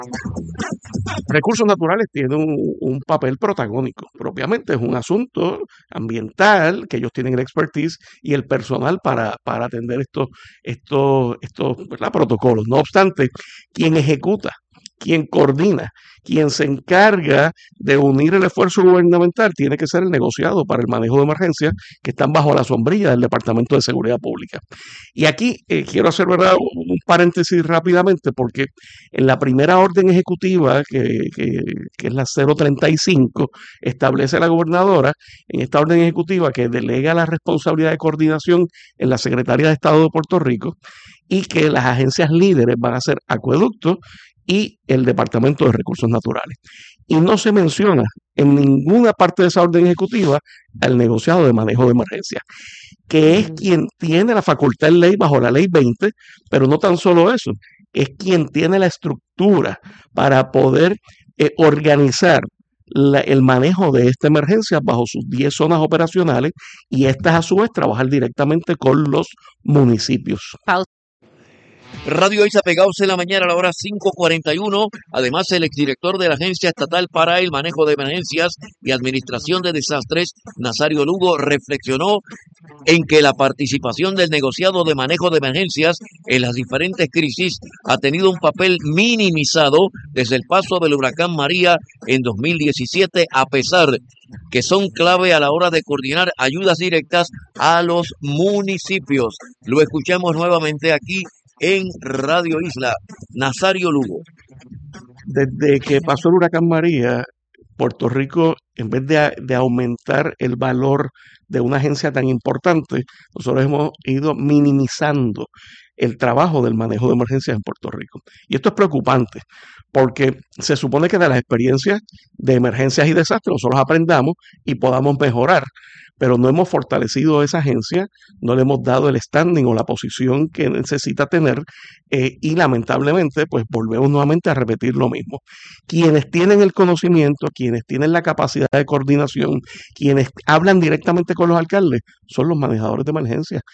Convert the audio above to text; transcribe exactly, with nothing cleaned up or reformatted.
Recursos naturales tienen un, un papel protagónico. Propiamente es un asunto ambiental que ellos tienen el expertise y el personal para, para atender estos, estos, estos ¿verdad? Protocolos. No obstante, quien ejecuta, quien coordina, quien se encarga de unir el esfuerzo gubernamental tiene que ser el negociado para el manejo de emergencias que están bajo la sombrilla del Departamento de Seguridad Pública. Y aquí eh, quiero hacer ¿verdad? un paréntesis rápidamente porque en la primera orden ejecutiva, que, que, que es la cero treinta y cinco, establece la gobernadora en esta orden ejecutiva que delega la responsabilidad de coordinación en la Secretaría de Estado de Puerto Rico y que las agencias líderes van a ser Acueducto y el Departamento de Recursos Naturales. Y no se menciona en ninguna parte de esa orden ejecutiva al negociado de manejo de emergencias, que es quien tiene la facultad en ley bajo la ley veinte, pero no tan solo eso, es quien tiene la estructura para poder eh, organizar la, el manejo de esta emergencia bajo sus diez zonas operacionales y estas a su vez trabajar directamente con los municipios. Pausa. Radio Isla Pegados en la mañana a la hora cinco cuarenta y uno. Además, el exdirector de la Agencia Estatal para el Manejo de Emergencias y Administración de Desastres, Nazario Lugo, reflexionó en que la participación del negociado de manejo de emergencias en las diferentes crisis ha tenido un papel minimizado desde el paso del huracán María en dos mil diecisiete, a pesar que son clave a la hora de coordinar ayudas directas a los municipios. Lo escuchamos nuevamente aquí en Radio Isla. Nazario Lugo. Desde que pasó el huracán María, Puerto Rico, en vez de, de aumentar el valor de una agencia tan importante, nosotros hemos ido minimizando el trabajo del manejo de emergencias en Puerto Rico. Y esto es preocupante, porque se supone que de las experiencias de emergencias y desastres nosotros aprendamos y podamos mejorar, pero no hemos fortalecido esa agencia, no le hemos dado el standing o la posición que necesita tener eh, y lamentablemente pues volvemos nuevamente a repetir lo mismo. Quienes tienen el conocimiento, quienes tienen la capacidad de coordinación, quienes hablan directamente con los alcaldes, son los manejadores de emergencias,